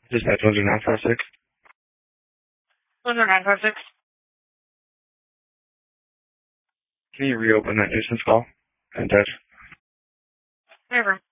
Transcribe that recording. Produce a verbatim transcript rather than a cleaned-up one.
Dispatch one zero nine five six. one zero nine five six. Can you reopen that nuisance call and touch? Never.